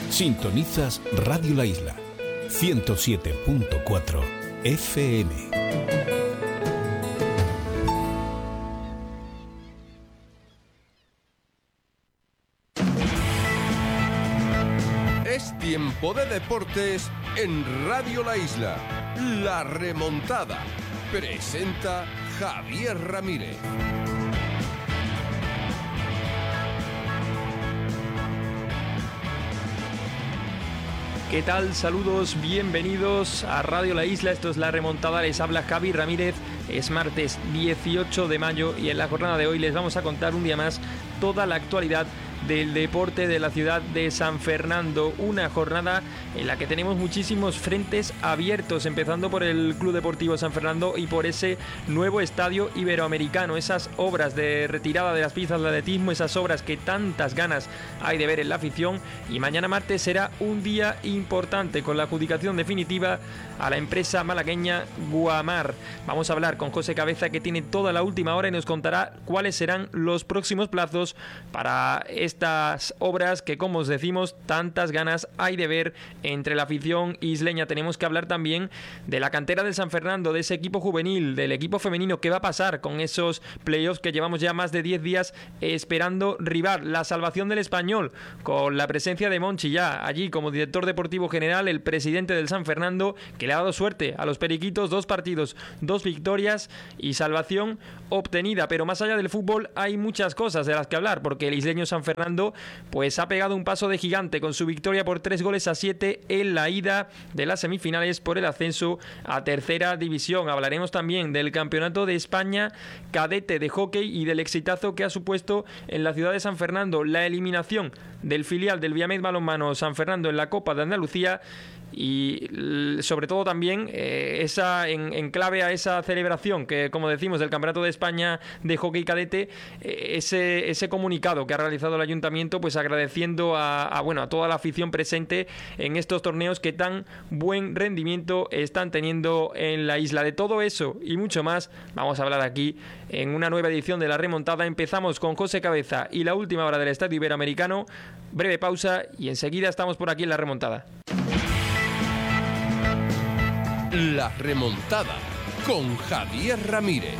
Sintonizas Radio La Isla, 107.4 FM. Es tiempo de deportes en Radio La Isla. La Remontada. Presenta Javier Ramírez. ¿Qué tal? Saludos, bienvenidos a Radio La Isla. Esto es La Remontada, les habla Javi Ramírez. Es martes 18 de mayo y en la jornada de hoy les vamos a contar un día más toda la actualidad del deporte de la ciudad de San Fernando. Una jornada en la que tenemos muchísimos frentes abiertos, empezando por el Club Deportivo San Fernando y por ese nuevo estadio iberoamericano, esas obras de retirada de las pistas de atletismo, esas obras que tantas ganas hay de ver en la afición. Y mañana martes será un día importante con la adjudicación definitiva a la empresa malagueña Guamar. Vamos a hablar con José Cabeza, que tiene toda la última hora y nos contará cuáles serán los próximos plazos para estas obras que, como os decimos, tantas ganas hay de ver entre la afición isleña. Tenemos que hablar también de la cantera del San Fernando, de ese equipo juvenil, del equipo femenino. ¿Qué va a pasar con esos playoffs que llevamos ya más de 10 días esperando rival? La salvación del Español, con la presencia de Monchi ya allí como director deportivo general, el presidente del San Fernando, que le ha dado suerte a los periquitos. 2 partidos, 2 victorias y salvación obtenida. Pero más allá del fútbol hay muchas cosas de las que hablar, porque el isleño San Fernando pues ha pegado un paso de gigante con su victoria por 3-7 en la ida de las semifinales por el ascenso a tercera división. Hablaremos también del campeonato de España cadete de hockey y del exitazo que ha supuesto en la ciudad de San Fernando la eliminación del filial del Viamed Balonmano San Fernando en la Copa de Andalucía. Y sobre todo también en clave a esa celebración que, como decimos, del Campeonato de España de hockey cadete, ese comunicado que ha realizado el ayuntamiento, pues agradeciendo a toda la afición presente en estos torneos que tan buen rendimiento están teniendo en la isla. De todo eso y mucho más vamos a hablar aquí en una nueva edición de La Remontada. Empezamos con José Cabeza y la última hora del Estadio Iberoamericano. Breve pausa y enseguida estamos por aquí en La Remontada. La Remontada con Javier Ramírez.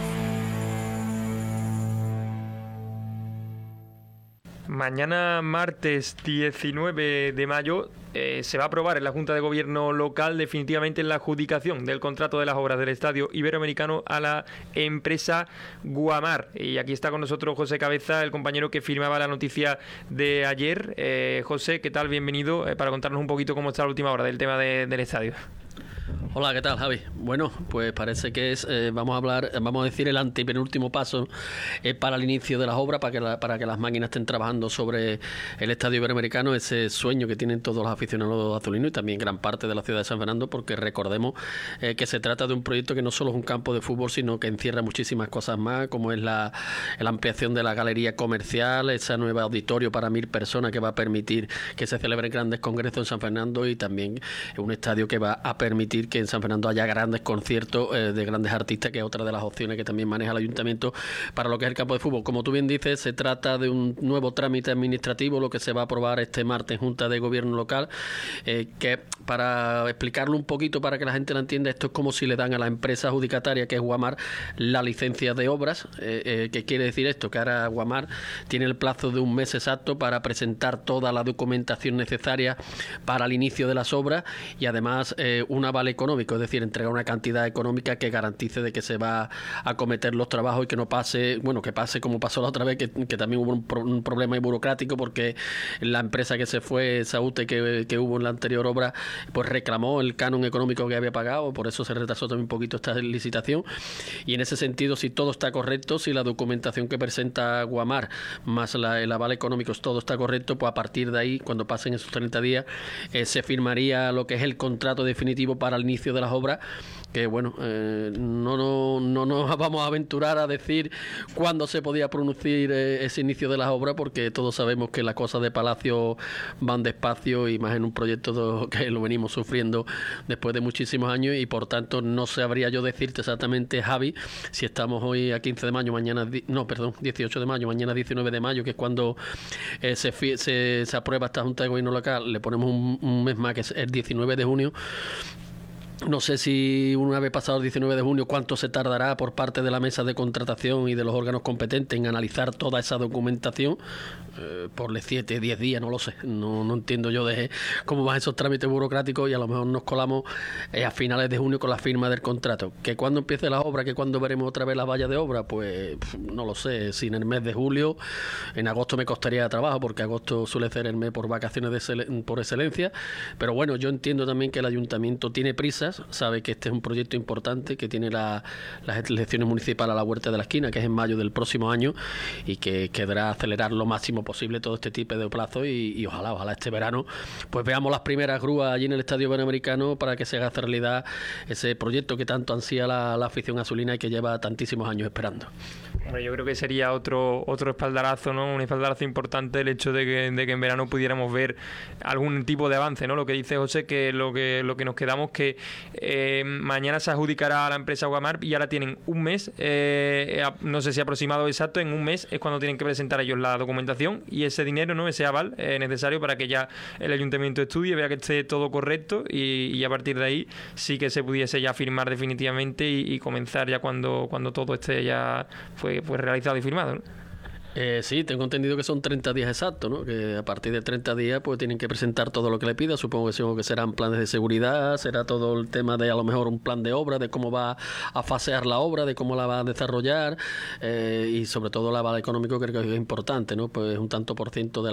Mañana martes 19 de mayo se va a aprobar en la Junta de Gobierno local definitivamente la adjudicación del contrato de las obras del Estadio Iberoamericano a la empresa Guamar. Y aquí está con nosotros José Cabeza, el compañero que firmaba la noticia de ayer. José, ¿qué tal? Bienvenido para contarnos un poquito cómo está la última hora del tema del estadio. Hola, ¿qué tal, Javi? Bueno, pues parece que vamos a decir el antepenúltimo paso para el inicio de las obras, para que las máquinas estén trabajando sobre el Estadio Iberoamericano, ese sueño que tienen todos los aficionados azulinos y también gran parte de la ciudad de San Fernando, porque recordemos que se trata de un proyecto que no solo es un campo de fútbol, sino que encierra muchísimas cosas más, como es la ampliación de la galería comercial, ese nuevo auditorio para 1000 personas que va a permitir que se celebren grandes congresos en San Fernando, y también un estadio que va a permitir que en San Fernando haya grandes conciertos de grandes artistas, que es otra de las opciones que también maneja el ayuntamiento para lo que es el campo de fútbol. Como tú bien dices, se trata de un nuevo trámite administrativo, lo que se va a aprobar este martes en Junta de Gobierno local, que, para explicarlo un poquito para que la gente lo entienda, esto es como si le dan a la empresa adjudicataria, que es Guamar, la licencia de obras. ¿Qué quiere decir esto? Que ahora Guamar tiene el plazo de un mes exacto para presentar toda la documentación necesaria para el inicio de las obras y además un aval económico, es decir, entregar una cantidad económica que garantice de que se va a acometer los trabajos y que no pase, que pase como pasó la otra vez, que también hubo un problema burocrático, porque la empresa que se fue, Saúte, que hubo en la anterior obra, pues reclamó el canon económico que había pagado, por eso se retrasó también un poquito esta licitación. Y en ese sentido, si todo está correcto, si la documentación que presenta Guamar más el aval económico, todo está correcto, pues a partir de ahí, cuando pasen esos 30 días, se firmaría lo que es el contrato definitivo para el inicio inicio de las obras, que bueno, no nos vamos a aventurar a decir cuándo se podía producir ese inicio de las obras, porque todos sabemos que las cosas de Palacio van despacio, y más en un proyecto que lo venimos sufriendo después de muchísimos años, y por tanto no sabría yo decirte exactamente, Javi, si estamos hoy a 15 de mayo, mañana 18 de mayo, mañana 19 de mayo, que es cuando se aprueba esta Junta de Gobierno local, le ponemos un mes más, que es el 19 de junio. No sé si una vez pasado el 19 de junio cuánto se tardará por parte de la mesa de contratación y de los órganos competentes en analizar toda esa documentación, por 7, 10 días, no lo sé, no entiendo yo de cómo van esos trámites burocráticos, y a lo mejor nos colamos a finales de junio con la firma del contrato. Que cuando empiece la obra, que cuando veremos otra vez la valla de obra, pues no lo sé, si en el mes de julio, en agosto me costaría trabajo, porque agosto suele ser el mes por vacaciones por excelencia, pero bueno, yo entiendo también que el ayuntamiento tiene prisa, sabe que este es un proyecto importante, que tiene las elecciones municipales a la vuelta de la esquina, que es en mayo del próximo año, y que quedará acelerar lo máximo posible todo este tipo de plazo, y ojalá este verano pues veamos las primeras grúas allí en el Estadio Iberoamericano para que se haga realidad ese proyecto que tanto ansía la afición azulina y que lleva tantísimos años esperando. Bueno, yo creo que sería otro espaldarazo, ¿no? Un espaldarazo importante el hecho de que en verano pudiéramos ver algún tipo de avance, ¿no? Lo que dice José, que lo que nos quedamos, que mañana se adjudicará a la empresa Guamar, y ahora tienen un mes, no sé si aproximado o exacto, en un mes es cuando tienen que presentar ellos la documentación y ese dinero, ¿no? Ese aval necesario para que ya el ayuntamiento estudie, vea que esté todo correcto, y a partir de ahí sí que se pudiese ya firmar definitivamente y comenzar ya cuando todo esté ya fue realizado y firmado, ¿no? Sí, tengo entendido que son 30 días exactos, ¿no? Que a partir de 30 días pues tienen que presentar todo lo que le pida. Supongo que serán planes de seguridad, será todo el tema de a lo mejor un plan de obra, de cómo va a fasear la obra, de cómo la va a desarrollar, y sobre todo el aval económico, creo que es importante, ¿no? Pues un tanto por ciento de